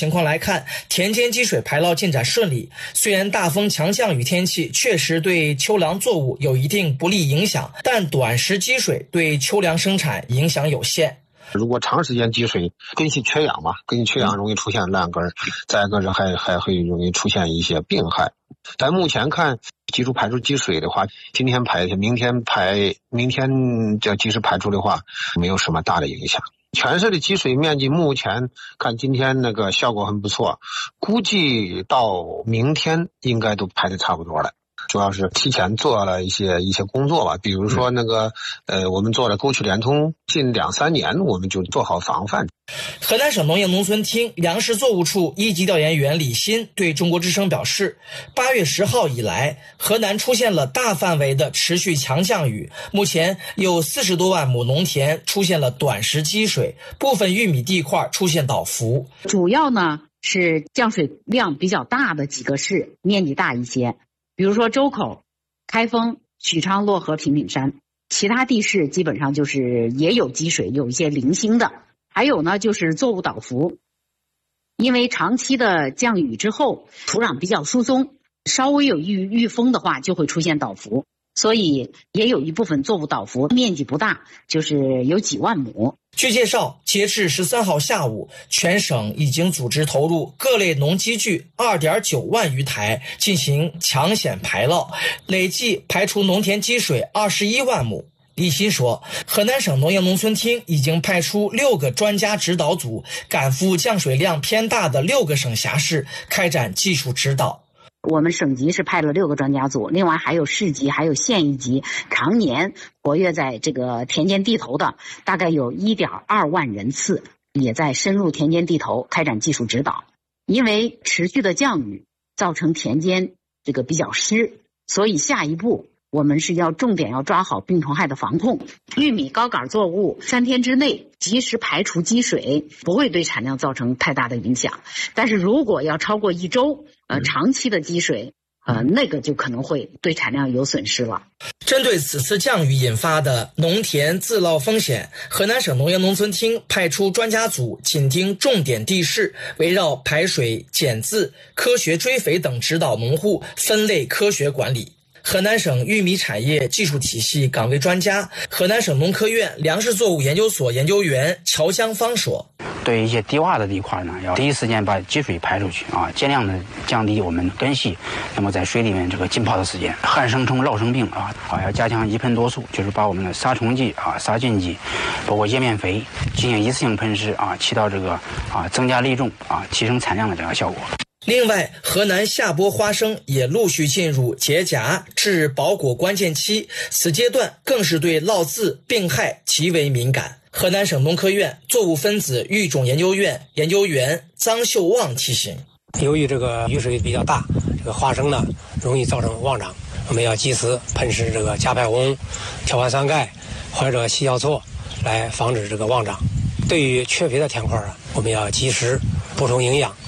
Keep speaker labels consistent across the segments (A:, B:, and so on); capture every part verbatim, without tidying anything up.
A: 情况来看，田间积水排涝进展顺利。虽然大风强降雨天气确实对秋粮作物有一定不利影响，但短时积水对秋粮生产影响有限。
B: 如果长时间积水，根系缺氧嘛，根系缺氧容易出现烂根，再一个是还还会容易出现一些病害。但目前看，及时排出积水的话，今天排明天排明天要及时排出的话，没有什么大的影响。全市的积水面积目前看今天那个效果很不错，估计到明天应该都排得差不多了。主要是提前做了一些一些工作吧，比如说那个呃，我们做了沟渠联通，近两三年我们就做好防范。
A: 河南省农业农村厅粮食作物处一级调研员李鑫对中国之声表示，八月十号以来，河南出现了大范围的持续强降雨，目前有四十多万亩农田出现了短时积水，部分玉米地块出现倒伏。
C: 主要呢是降水量比较大的几个市，面积大一些。比如说周口、开封、许昌、漯河、平顶山，其他地市基本上就是也有积水，有一些零星的。还有呢，就是作物倒伏，因为长期的降雨之后，土壤比较疏松，稍微有遇遇风的话，就会出现倒伏，所以也有一部分作物倒伏，面积不大，就是有几万亩。
A: 据介绍，截至十三号下午，全省已经组织投入各类农机具 二点九万余台进行抢险排涝，累计排除农田积水二十一万亩。李鑫说，河南省农业农村厅已经派出六个专家指导组，赶赴降水量偏大的六个省辖市，开展技术指导。
C: 我们省级是派了六个专家组，另外还有市级还有县一级常年活跃在这个田间地头的，大概有 一点二万人次，也在深入田间地头开展技术指导。因为持续的降雨造成田间这个比较湿，所以下一步我们是要重点要抓好病虫害的防控。玉米高杆作物三天之内及时排除积水，不会对产量造成太大的影响。但是如果要超过一周，呃，长期的积水，呃，那个就可能会对产量有损失了。
A: 针对此次降雨引发的农田自涝风险，河南省农业农村厅派出专家组紧盯重点地势，围绕排水、减渍、科学追肥等指导农户分类科学管理。河南省玉米产业技术体系岗位专家、河南省农科院粮食作物研究所研究员乔江芳说，
D: 对一些低洼的地块呢，要第一时间把积水排出去啊，尽量的降低我们根系那么在水里面这个浸泡的时间。旱生虫、涝生病啊，啊要加强一喷多数，就是把我们的杀虫剂啊、杀菌剂，包括叶面肥进行一次性喷施啊，起到这个啊增加粒重啊、提升产量的这个效果。
A: 另外，河南下播花生也陆续进入结荚至包果关键期，此阶段更是对涝渍病害极为敏感。河南省农科院作物分子育种研究院研究员臧秀旺提醒，
E: 由于这个雨水比较大，这个花生呢容易造成旺长，我们要及时喷施这个加派红、条环酸钙或者细药唑来防止这个旺长。对于缺肥的田块啊，我们要及时补充营养。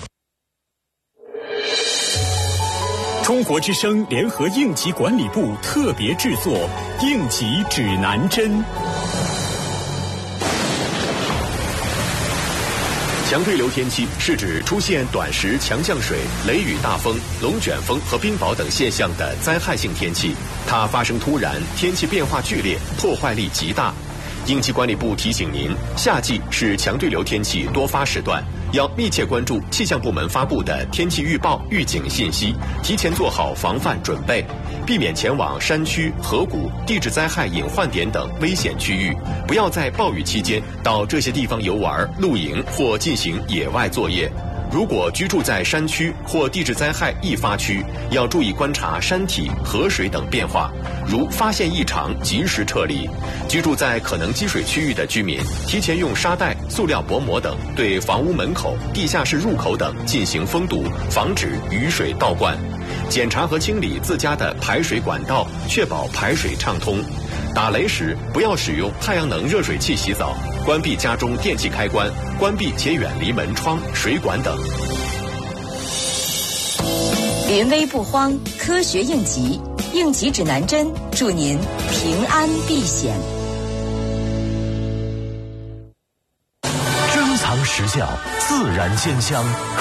F: 中国之声联合应急管理部特别制作应急指南针。
G: 强对流天气是指出现短时强降水、雷雨大风、龙卷风和冰雹等现象的灾害性天气，它发生突然，天气变化剧烈，破坏力极大。应急管理部提醒您，夏季是强对流天气多发时段，要密切关注气象部门发布的天气预报、预警信息，提前做好防范准备，避免前往山区、河谷、地质灾害隐患点等危险区域，不要在暴雨期间到这些地方游玩、露营或进行野外作业。如果居住在山区或地质灾害易发区，要注意观察山体、河水等变化，如发现异常及时撤离。居住在可能积水区域的居民，提前用沙袋、塑料薄膜等对房屋门口、地下室入口等进行封堵，防止雨水倒灌。检查和清理自家的排水管道，确保排水畅通。打雷时不要使用太阳能热水器洗澡，关闭家中电器开关，关闭且远离门窗、水管等。
H: 临危不慌，科学应急，应急指南针，祝您平安避险。
I: 珍藏实教，自然鲜香。